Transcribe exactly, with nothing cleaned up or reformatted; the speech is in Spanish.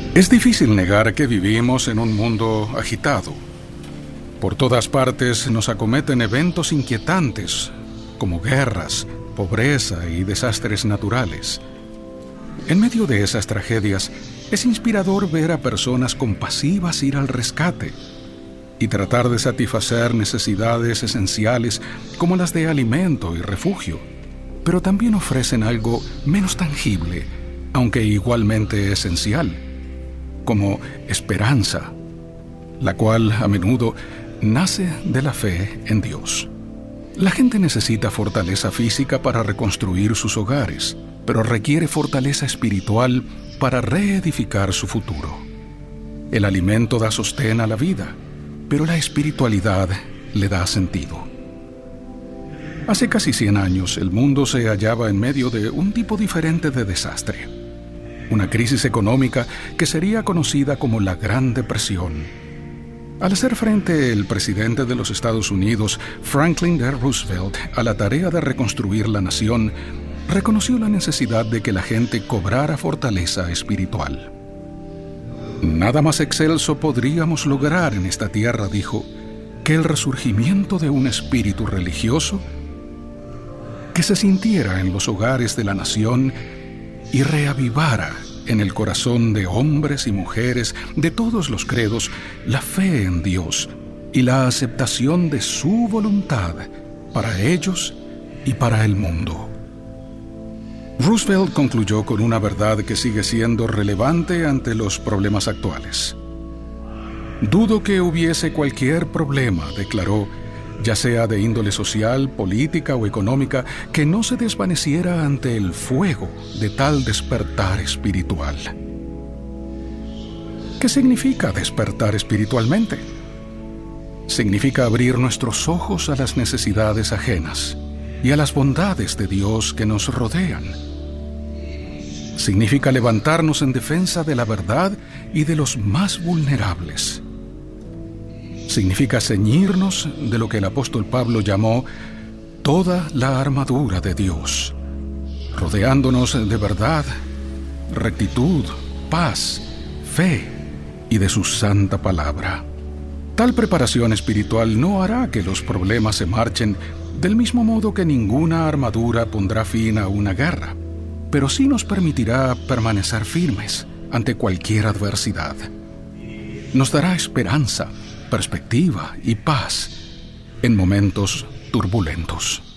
Es difícil negar que vivimos en un mundo agitado. Por todas partes nos acometen eventos inquietantes, como guerras, pobreza y desastres naturales. En medio de esas tragedias, es inspirador ver a personas compasivas ir al rescate y tratar de satisfacer necesidades esenciales como las de alimento y refugio, pero también ofrecen algo menos tangible, aunque igualmente esencial, como esperanza, la cual a menudo nace de la fe en Dios. La gente necesita fortaleza física para reconstruir sus hogares, pero requiere fortaleza espiritual para reedificar su futuro. El alimento da sostén a la vida, pero la espiritualidad le da sentido. Hace casi cien años, el mundo se hallaba en medio de un tipo diferente de desastre. Una crisis económica que sería conocida como la Gran Depresión. Al hacer frente el presidente de los Estados Unidos, Franklin D. Roosevelt, a la tarea de reconstruir la nación, reconoció la necesidad de que la gente cobrara fortaleza espiritual. Nada más excelso podríamos lograr en esta tierra, dijo, que el resurgimiento de un espíritu religioso que se sintiera en los hogares de la nación y reavivara en el corazón de hombres y mujeres de todos los credos la fe en Dios y la aceptación de su voluntad para ellos y para el mundo. Roosevelt concluyó con una verdad que sigue siendo relevante ante los problemas actuales. Dudo que hubiese cualquier problema, declaró, ya sea de índole social, política o económica, que no se desvaneciera ante el fuego de tal despertar espiritual. ¿Qué significa despertar espiritualmente? Significa abrir nuestros ojos a las necesidades ajenas y a las bondades de Dios que nos rodean. Significa levantarnos en defensa de la verdad y de los más vulnerables. Significa ceñirnos de lo que el apóstol Pablo llamó toda la armadura de Dios, rodeándonos de verdad, rectitud, paz, fe y de su santa palabra. Tal preparación espiritual no hará que los problemas se marchen del mismo modo que ninguna armadura pondrá fin a una guerra, pero sí nos permitirá permanecer firmes ante cualquier adversidad. Nos dará esperanza, perspectiva y paz en momentos turbulentos.